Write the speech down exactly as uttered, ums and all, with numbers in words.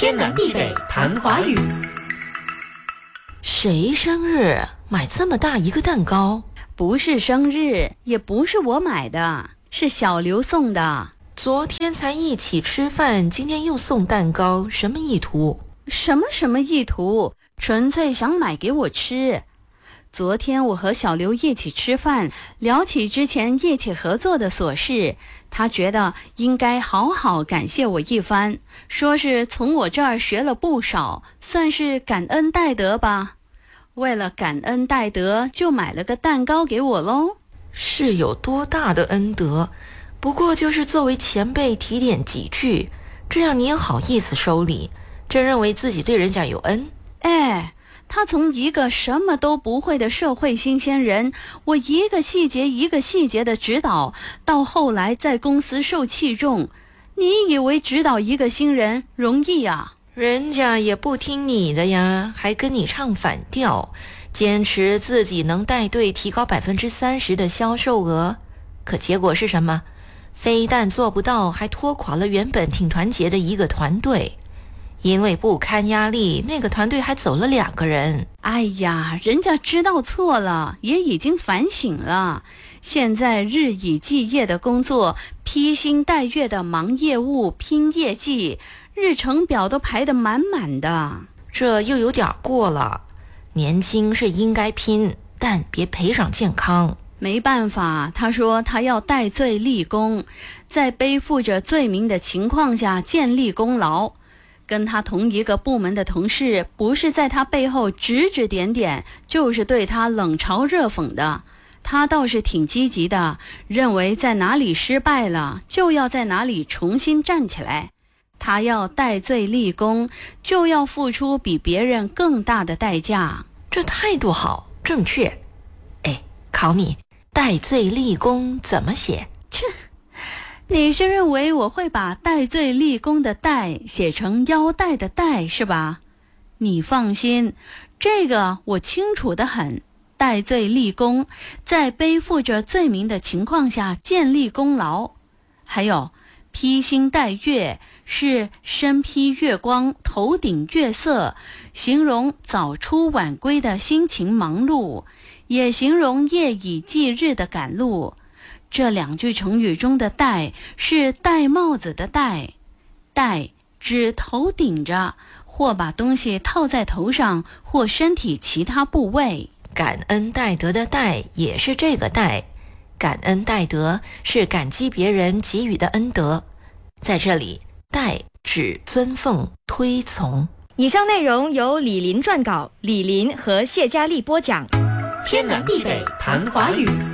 天南地北谈华语。 谁生日买这么大一个蛋糕？ 不是生日，也不是我买的，是小刘送的。 昨天才一起吃饭，今天又送蛋糕，什么意图？ 什么什么意图？纯粹想买给我吃。昨天我和小刘一起吃饭，聊起之前一起合作的琐事，他觉得应该好好感谢我一番，说是从我这儿学了不少，算是感恩戴德吧。为了感恩戴德，就买了个蛋糕给我喽。 是有多大的恩德？不过就是作为前辈提点几句，这样你也好意思收礼，真认为自己对人家有恩？ 哎，他从一个什么都不会的社会新鲜人，我一个细节一个细节的指导，到后来在公司受器重。你以为指导一个新人容易啊？ 人家也不听你的呀，还跟你唱反调，坚持自己能带队提高百分之三十的销售额。可结果是什么？非但做不到，还拖垮了原本挺团结的一个团队。因为不堪压力，那个团队还走了两个人。 哎呀，人家知道错了，也已经反省了。现在日以继夜的工作，披星戴月的忙业务、拼业绩，日程表都排得满满的。 这又有点过了。年轻是应该拼，但别赔上健康。 没办法，他说他要戴罪立功，在背负着罪名的情况下建立功劳。跟他同一个部门的同事，不是在他背后指指点点，就是对他冷嘲热讽的。他倒是挺积极的，认为在哪里失败了，就要在哪里重新站起来。他要戴罪立功，就要付出比别人更大的代价。 这态度好，正确。哎，考你，戴罪立功怎么写？ 切，你是认为我会把戴罪立功的戴写成腰带的带是吧？你放心，这个我清楚得很。戴罪立功，在背负着罪名的情况下建立功劳。还有披星戴月，是身披月光，头顶月色，形容早出晚归的心情忙碌，也形容夜以继日的赶路。这两句成语中的戴是戴帽子的戴，戴指头顶着，或把东西套在头上，或身体其他部位。 感恩戴德的戴也是这个戴，感恩戴德是感激别人给予的恩德，在这里戴指尊奉推崇。 以上内容由李林撰稿，李林和谢佳丽播讲。 天南地北谈华语。